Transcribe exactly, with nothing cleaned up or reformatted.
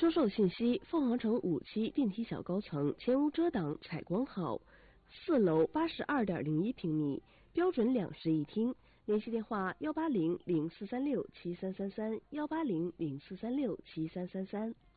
出售信息：凤凰城五期电梯小高层，前无遮挡，采光好，四楼八十二点零一平米，标准两室一厅。联系电话：幺八零零四三六七三三三，幺八零零四三六七三三三。